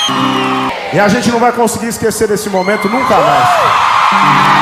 E a gente não vai conseguir esquecer desse momento nunca mais.